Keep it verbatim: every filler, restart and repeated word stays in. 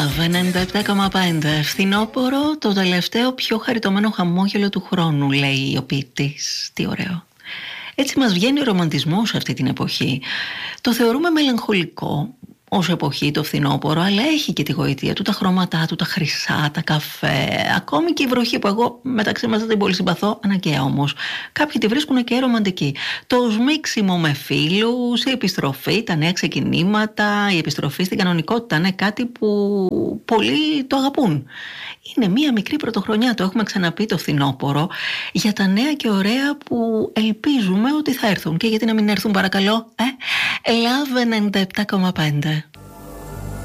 Love ενενήντα επτά κόμμα πέντε. Φθινόπωρο, το τελευταίο πιο χαριτωμένο χαμόγελο του χρόνου, λέει ο ποιητής. Τι ωραίο. Έτσι μας βγαίνει ο ρομαντισμός αυτή την εποχή. Το θεωρούμε μελαγχολικό ως εποχή το φθινόπωρο, αλλά έχει και τη γοητεία του, τα χρώματά του, τα χρυσά, τα καφέ, ακόμη και η βροχή που εγώ μεταξύ μας δεν την πολύ συμπαθώ, αναγκαία όμως. Κάποιοι τη βρίσκουν και ρομαντική. Το σμίξιμο με φίλους, η επιστροφή, τα νέα ξεκινήματα, η επιστροφή στην κανονικότητα είναι κάτι που πολλοί το αγαπούν. Είναι μία μικρή πρωτοχρονιά, το έχουμε ξαναπεί το φθινόπωρο, για τα νέα και ωραία που ελπίζουμε ότι θα έρθουν. Και γιατί να μην έρθουν, παρακαλώ, ε? Love ενενήντα επτά κόμμα πέντε.